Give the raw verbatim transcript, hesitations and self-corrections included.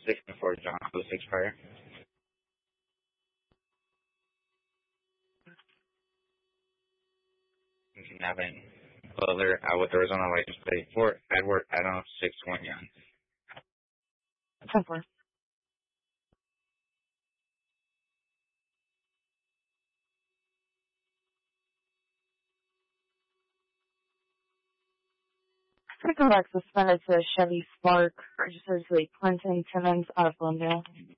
six four John, oh six prior. You can have it. Butler, uh, with Arizona license plate for Edward Adam six one Young. ten four. Critical back suspended to Chevy Spark, registered to Clinton Timmons out of Glendale.